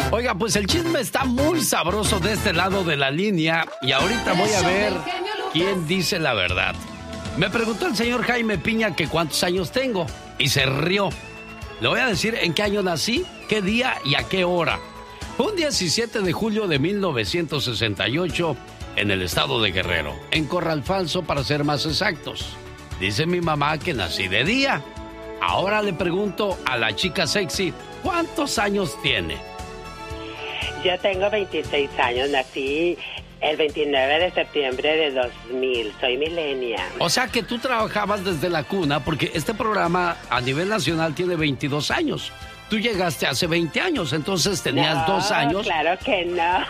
Oiga, pues el chisme está muy sabroso de este lado de la línea y ahorita voy a ver quién dice la verdad. Me preguntó el señor Jaime Piña que cuántos años tengo y se rió. Le voy a decir en qué año nací, qué día y a qué hora. Fue un 17 de julio de 1968 en el estado de Guerrero, en Corral Falso para ser más exactos. Dice mi mamá que nací de día. Ahora le pregunto a la chica sexy, ¿cuántos años tiene? Yo tengo 26 años, nací el 29 de septiembre de 2000, soy millennial. O sea que tú trabajabas desde la cuna, porque este programa a nivel nacional tiene 22 años. Tú llegaste hace 20 años, entonces tenías 2 años. Claro que no.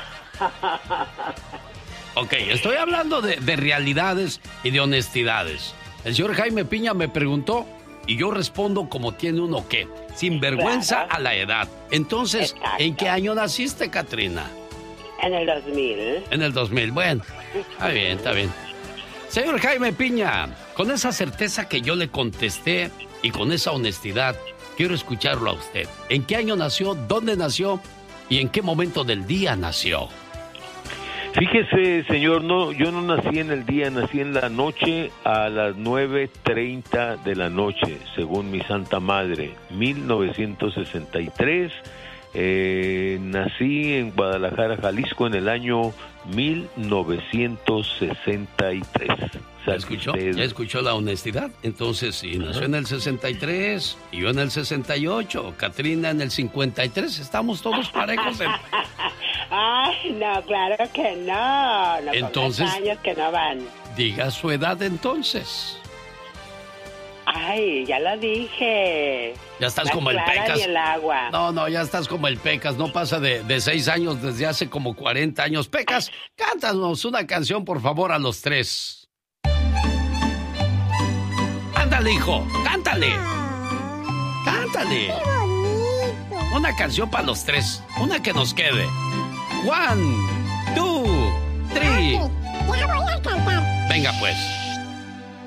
Ok, estoy hablando de realidades y de honestidades. El señor Jaime Piña me preguntó y yo respondo como tiene uno que, sin vergüenza a la edad. Entonces, exacto. ¿En qué año naciste, Catrina? En el 2000. En el 2000, bueno, está bien, está bien. Señor Jaime Piña, con esa certeza que yo le contesté y con esa honestidad, quiero escucharlo a usted. ¿En qué año nació, dónde nació y en qué momento del día nació? Fíjese, señor, no, yo no nací en el día, nací en la noche a las 9:30 de la noche, según mi Santa Madre, 1963. Nací en Guadalajara, Jalisco, en el año 1963. ¿Ya escuchó? ¿Ya escuchó la honestidad? Entonces, si nació en el 63 y yo en el 68, Catrina en el 53, estamos todos parejos. Ay, no, claro que no. No. Entonces, años que no van. Diga su edad entonces. Ay, ya lo dije. Ya estás como el Pecas. El agua. No, ya estás como el Pecas. No pasa de 6 años desde hace como 40 años. Pecas, cántanos una canción, por favor, a los 3. Ándale, hijo, cántale. Cántale. ¡Qué bonito! Una canción para los 3. Una que nos quede. 1, 2, 3. Ya voy a cantar. Venga, pues.